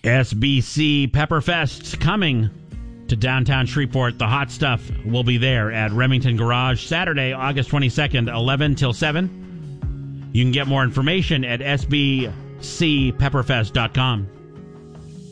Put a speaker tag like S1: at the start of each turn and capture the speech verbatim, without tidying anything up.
S1: S B C Pepperfest coming to downtown Shreveport. The hot stuff will be there at Remington Garage Saturday, August twenty-second, eleven till seven. You can get more information at S B C pepperfest dot com.